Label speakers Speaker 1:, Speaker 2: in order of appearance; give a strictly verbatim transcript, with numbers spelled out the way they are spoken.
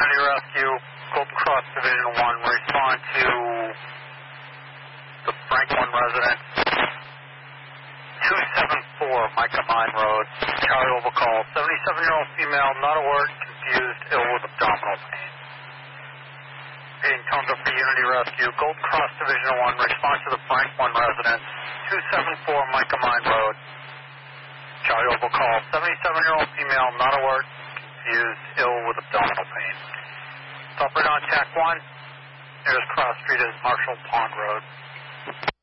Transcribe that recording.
Speaker 1: Unity Rescue, Golden Cross Division one, respond to the Frank one resident, two seven four Micah Mine Road, Charlie Oval call, seventy-seven-year-old female, not a word, confused, ill with abdominal pain. Being toned up for Unity Rescue, Golden Cross Division one, respond to the Frank one resident, two seven four Micah Mine Road, Charlie Oval call, seventy-seven-year-old female, not a word, confused, ill with abdominal pain. Stop right on T A C one, nearest cross street is Marshall Pond Road.